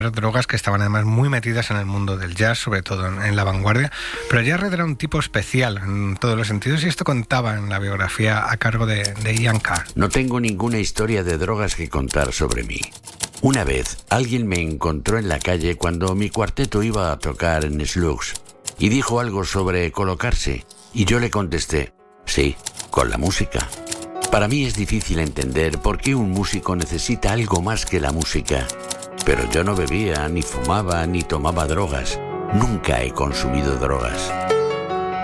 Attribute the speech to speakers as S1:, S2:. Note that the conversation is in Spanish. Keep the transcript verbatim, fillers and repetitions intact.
S1: drogas que estaban además muy metidas en el mundo del jazz, sobre todo en, en la vanguardia, pero Jarrett era un tipo especial en todos los sentidos y esto contaba en la biografía a cargo de, de Ian Carr.
S2: No tengo ninguna historia de drogas que contar sobre mí. Una vez, alguien me encontró en la calle cuando mi cuarteto iba a tocar en Slugs y dijo algo sobre colocarse y yo le contesté, sí, con la música. Para mí es difícil entender por qué un músico necesita algo más que la música. Pero yo no bebía, ni fumaba, ni tomaba drogas. Nunca he consumido drogas.